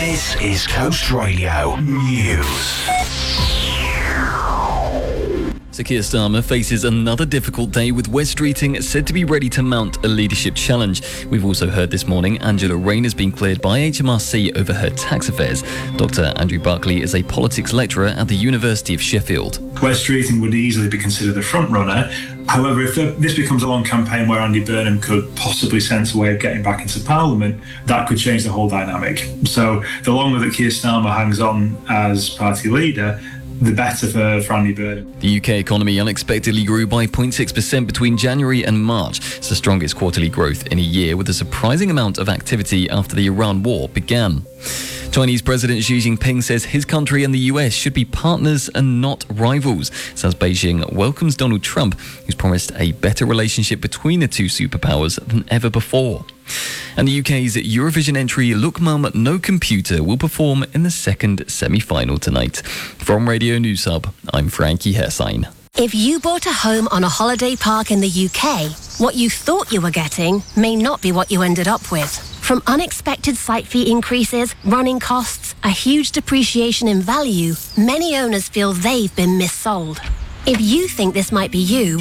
This is Coast Radio News. Sir Keir Starmer faces another difficult day, with Wes Streeting said to be ready to mount a leadership challenge. We've also heard this morning Angela Rayner has been cleared by HMRC over her tax affairs. Dr. Andrew Buckley is a politics lecturer at the University of Sheffield. Wes Streeting would easily be considered the front runner. However, if this becomes a long campaign where Andy Burnham could possibly sense a way of getting back into Parliament, that could change the whole dynamic. So the longer that Keir Starmer hangs on as party leader, the better for Andy Burnham. The UK economy unexpectedly grew by 0.6% between January and March. It's the strongest quarterly growth in a year, with a surprising amount of activity after the Iran war began. Chinese President Xi Jinping says his country and the US should be partners and not rivals, as Beijing welcomes Donald Trump, who's promised a better relationship between the two superpowers than ever before. And the UK's Eurovision entry Look Mum No Computer will perform in the second semi-final tonight. From Radio News Hub, I'm Frankie Hessine. If you bought a home on a holiday park in the UK, what you thought you were getting may not be what you ended up with. From unexpected site fee increases, running costs, a huge depreciation in value, many owners feel they've been missold. If you think this might be you,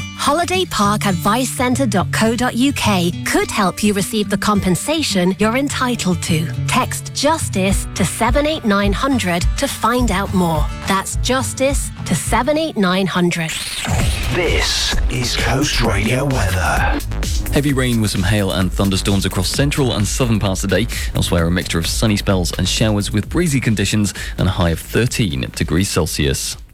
holidayparkadvicecentre.co.uk could help you receive the compensation you're entitled to. Text JUSTICE to 78900 to find out more. That's JUSTICE to 78900. This is Coast Radio weather. Heavy rain with some hail and thunderstorms across central and southern parts today. Elsewhere, a mixture of sunny spells and showers with breezy conditions and a high of 13 degrees Celsius.